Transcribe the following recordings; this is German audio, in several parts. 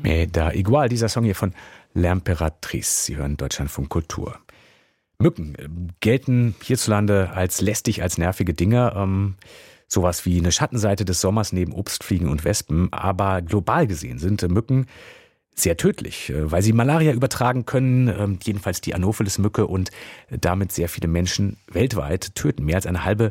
Me da igual, dieser Song hier von L'Impératrice. Sie hören Deutschlandfunk Kultur. Mücken gelten hierzulande als lästig, als nervige Dinger. Sowas wie eine Schattenseite des Sommers neben Obstfliegen und Wespen. Aber global gesehen sind Mücken sehr tödlich, weil sie Malaria übertragen können, jedenfalls die Anopheles-Mücke, und damit sehr viele Menschen weltweit töten. Mehr als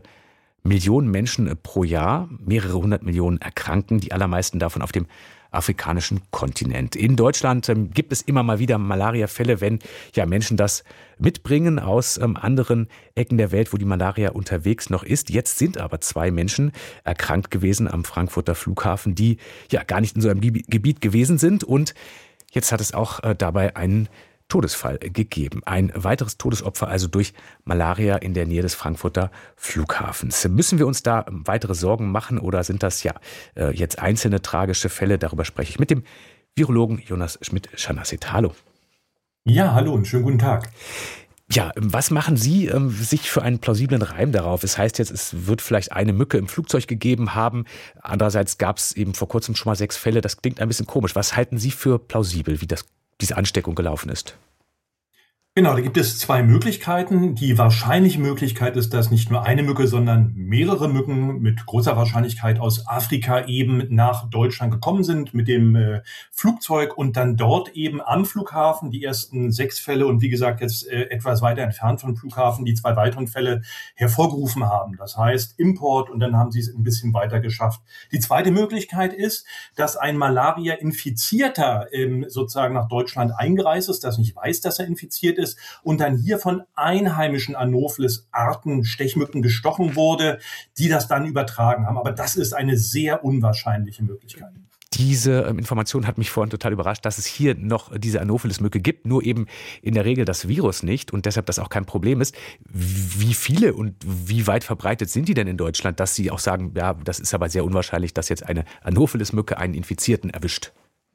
500.000 Menschen pro Jahr, mehrere 100 Millionen erkranken, die allermeisten davon auf dem afrikanischen Kontinent. In Deutschland gibt es immer mal wieder Malariafälle, wenn Menschen das mitbringen aus anderen Ecken der Welt, wo die Malaria unterwegs noch ist. Jetzt sind aber 2 Menschen erkrankt gewesen am Frankfurter Flughafen, die gar nicht in so einem Gebiet gewesen sind. Und jetzt hat es auch dabei einen Todesfall gegeben. Ein weiteres Todesopfer also durch Malaria in der Nähe des Frankfurter Flughafens. Müssen wir uns da weitere Sorgen machen oder sind das jetzt einzelne tragische Fälle? Darüber spreche ich mit dem Virologen Jonas Schmidt-Schanasset. Hallo. Ja, hallo und schönen guten Tag. Ja, was machen Sie sich für einen plausiblen Reim darauf? Es heißt jetzt, es wird vielleicht eine Mücke im Flugzeug gegeben haben. Andererseits gab es eben vor kurzem schon mal 6 Fälle. Das klingt ein bisschen komisch. Was halten Sie für plausibel, wie diese Ansteckung gelaufen ist? Genau, da gibt es 2 Möglichkeiten. Die wahrscheinliche Möglichkeit ist, dass nicht nur eine Mücke, sondern mehrere Mücken mit großer Wahrscheinlichkeit aus Afrika eben nach Deutschland gekommen sind mit dem Flugzeug und dann dort eben am Flughafen die ersten 6 Fälle und wie gesagt jetzt etwas weiter entfernt vom Flughafen die 2 weiteren Fälle hervorgerufen haben. Das heißt Import und dann haben sie es ein bisschen weiter geschafft. Die zweite Möglichkeit ist, dass ein Malaria-Infizierter sozusagen nach Deutschland eingereist ist, das nicht weiß, dass er infiziert ist und dann hier von einheimischen Anopheles-Arten, Stechmücken, gestochen wurde, die das dann übertragen haben. Aber das ist eine sehr unwahrscheinliche Möglichkeit. Diese Information hat mich vorhin total überrascht, dass es hier noch diese Anopheles-Mücke gibt, nur eben in der Regel das Virus nicht und deshalb das auch kein Problem ist. Wie viele und wie weit verbreitet sind die denn in Deutschland, dass Sie auch sagen, ja, das ist aber sehr unwahrscheinlich, dass jetzt eine Anopheles-Mücke einen Infizierten erwischt?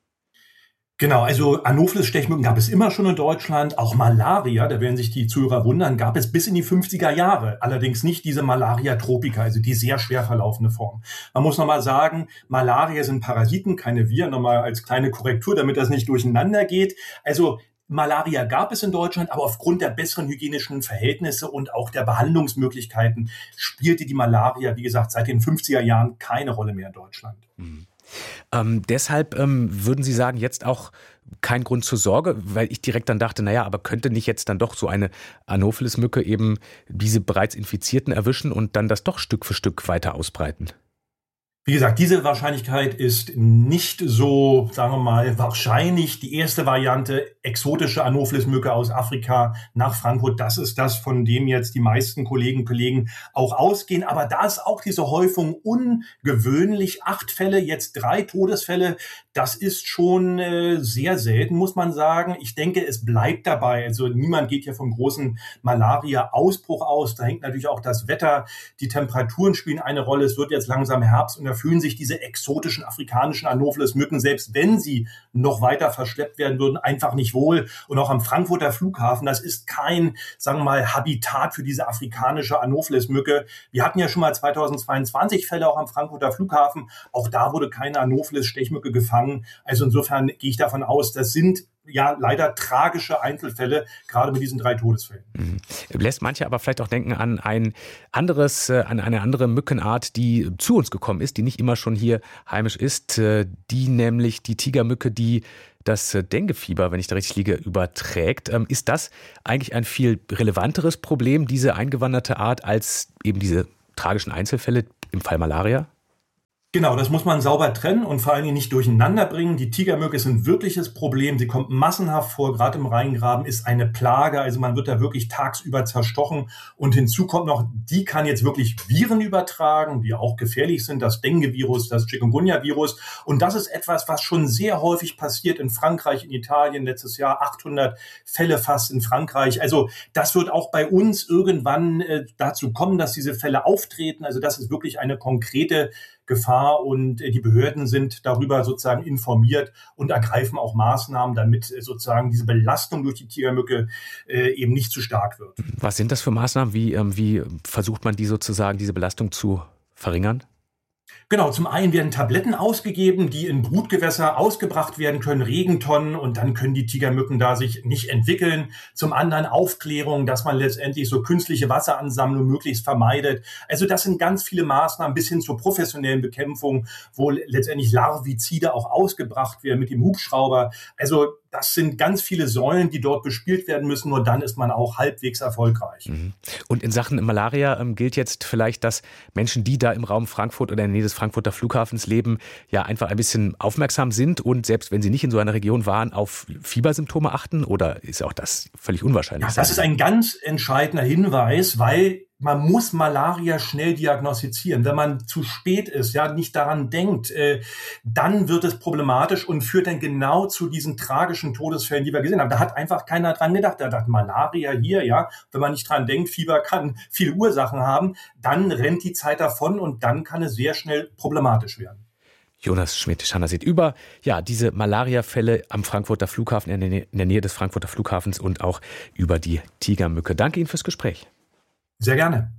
Genau, also Anopheles-Stechmücken gab es immer schon in Deutschland. Auch Malaria, da werden sich die Zuhörer wundern, gab es bis in die 50er Jahre. Allerdings nicht diese Malaria tropica, also die sehr schwer verlaufende Form. Man muss nochmal sagen, Malaria sind Parasiten, keine Viren. Nochmal als kleine Korrektur, damit das nicht durcheinander geht. Also Malaria gab es in Deutschland, aber aufgrund der besseren hygienischen Verhältnisse und auch der Behandlungsmöglichkeiten spielte die Malaria, wie gesagt, seit den 50er Jahren keine Rolle mehr in Deutschland. Mhm. Deshalb würden Sie sagen, jetzt auch kein Grund zur Sorge, weil ich direkt dann dachte, aber könnte nicht jetzt dann doch so eine Anopheles-Mücke eben diese bereits Infizierten erwischen und dann das doch Stück für Stück weiter ausbreiten? Wie gesagt, diese Wahrscheinlichkeit ist nicht so, sagen wir mal, wahrscheinlich. Die erste Variante, exotische Anopheles-Mücke aus Afrika nach Frankfurt, das ist das, von dem jetzt die meisten Kolleginnen und Kollegen auch ausgehen. Aber da ist auch diese Häufung ungewöhnlich. 8 Fälle, jetzt 3 Todesfälle. Das ist schon sehr selten, muss man sagen. Ich denke, es bleibt dabei. Also niemand geht hier vom großen Malaria-Ausbruch aus. Da hängt natürlich auch das Wetter. Die Temperaturen spielen eine Rolle. Es wird jetzt langsam Herbst und da fühlen sich diese exotischen afrikanischen Anopheles-Mücken, selbst wenn sie noch weiter verschleppt werden würden, einfach nicht wohl. Und auch am Frankfurter Flughafen, das ist kein, sagen wir mal, Habitat für diese afrikanische Anopheles-Mücke. Wir hatten ja schon mal 2022 Fälle auch am Frankfurter Flughafen. Auch da wurde keine Anopheles-Stechmücke gefangen. Also insofern gehe ich davon aus, das sind leider tragische Einzelfälle, gerade mit diesen 3 Todesfällen. Lässt manche aber vielleicht auch denken an an eine andere Mückenart, die zu uns gekommen ist, die nicht immer schon hier heimisch ist, die nämlich die Tigermücke, die das Denguefieber, wenn ich da richtig liege, überträgt. Ist das eigentlich ein viel relevanteres Problem, diese eingewanderte Art, als eben diese tragischen Einzelfälle im Fall Malaria? Genau, das muss man sauber trennen und vor allen Dingen nicht durcheinander bringen. Die Tigermücke ist ein wirkliches Problem. Sie kommt massenhaft vor, gerade im Rheingraben, ist eine Plage. Also man wird da wirklich tagsüber zerstochen. Und hinzu kommt noch, die kann jetzt wirklich Viren übertragen, die auch gefährlich sind. Das Dengue-Virus, das Chikungunya-Virus. Und das ist etwas, was schon sehr häufig passiert in Frankreich, in Italien. Letztes Jahr 800 Fälle fast in Frankreich. Also das wird auch bei uns irgendwann dazu kommen, dass diese Fälle auftreten. Also das ist wirklich eine konkrete Gefahr und die Behörden sind darüber sozusagen informiert und ergreifen auch Maßnahmen, damit sozusagen diese Belastung durch die Tigermücke eben nicht zu stark wird. Was sind das für Maßnahmen? Wie versucht man die sozusagen, diese Belastung zu verringern? Genau, zum einen werden Tabletten ausgegeben, die in Brutgewässer ausgebracht werden können, Regentonnen, und dann können die Tigermücken da sich nicht entwickeln. Zum anderen Aufklärung, dass man letztendlich so künstliche Wasseransammlung möglichst vermeidet. Also das sind ganz viele Maßnahmen bis hin zur professionellen Bekämpfung, wo letztendlich Larvizide auch ausgebracht werden mit dem Hubschrauber. Also das sind ganz viele Säulen, die dort bespielt werden müssen. Nur dann ist man auch halbwegs erfolgreich. Und in Sachen Malaria gilt jetzt vielleicht, dass Menschen, die da im Raum Frankfurt oder in der Nähe des Frankfurter Flughafens leben, ja einfach ein bisschen aufmerksam sind und selbst wenn sie nicht in so einer Region waren, auf Fiebersymptome achten? Oder ist auch das völlig unwahrscheinlich? Ja, das ist ein ganz entscheidender Hinweis, weil man muss Malaria schnell diagnostizieren. Wenn man zu spät ist, ja, nicht daran denkt, dann wird es problematisch und führt dann genau zu diesen tragischen Todesfällen, die wir gesehen haben. Da hat einfach keiner dran gedacht. Da dachte Malaria hier, ja, wenn man nicht dran denkt, Fieber kann viele Ursachen haben, dann rennt die Zeit davon und dann kann es sehr schnell problematisch werden. Jonas Schmidt-Schanner sieht über diese Malaria-Fälle am Frankfurter Flughafen, in der Nähe des Frankfurter Flughafens und auch über die Tigermücke. Danke Ihnen fürs Gespräch. Sehr gerne.